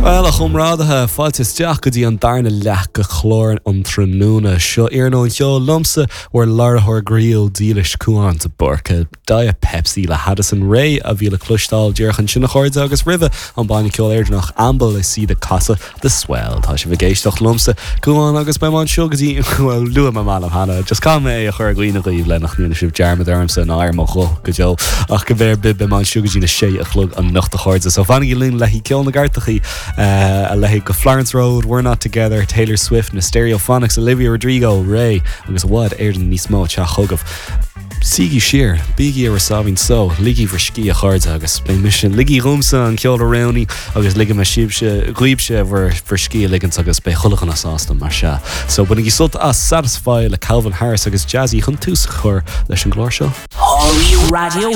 Well, a chumrádathe fáilte teach go dtí an darna leach go chlór an trúna seo ar nó an cheo lumsa war larthir gríal dílis cuaán a borcha da Pepsi le Haddison Ray a bhí le clúistáil dearchan sinna chuirde agus ribh an bainna ceol airdnach ambal is si de casa de swell tá sé bhgéisteach lumsa cuaán agus be man seo go dtí lua má mála hana just cá mé a chur glína gaomh le nach nína sibh dearmad armsa an air mo cho go deo ach go bhéir bib be man seo go dtí na sé a chlug an nachta chuirde so fannig lín le hí ceol na gartachaí a leigh go Florence Road, We're Not Together, Taylor Swift, na Stereophonics, Olivia Rodrigo, Ray, agus wad éirdan níos mó te chugah. Sigi sheer, bigi ar savin so, ligi for ski a chards agus, bei mission ligi rumsa an ceol around agus ligi ma shibse, glibse for ski ligans agus bei chulachan as astam mar sha. So when you sult as satisfy le Calvin Harris agus Jazzy chun tús chur leis an glór seo. Radio